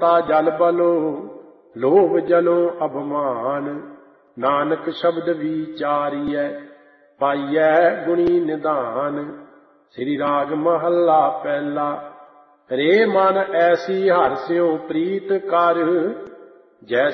ਮਮਤਾ ਜਲ ਬਲੋ, ਲੋਭ ਜਲੋ ਅਭਮਾਨ। ਨਾਨਕ ਸ਼ਬਦ ਵਿਚਾਰੀਐ, ਪਾਈਐ ਗੁਣੀ ਨਿਧਾਨ। ਸ੍ਰੀ ਰਾਗ ਮਹੱਲਾ ਪਹਿਲਾ। ਰੇ ਮਨ ਐਸੀ ਹਰਿ ਸਿਉ ਪ੍ਰੀਤ ਕਰ, ਜੈਸੀ